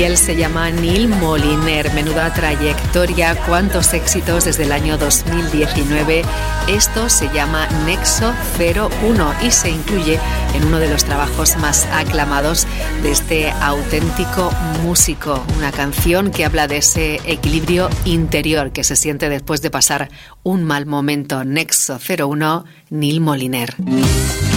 Y él se llama Neil Moliner. Menuda trayectoria, cuántos éxitos desde el año 2019. Esto se llama Nexo 01 y se incluye en uno de los trabajos más aclamados de este auténtico músico. Una canción que habla de ese equilibrio interior que se siente después de pasar un mal momento. Nexo 01, Neil Moliner.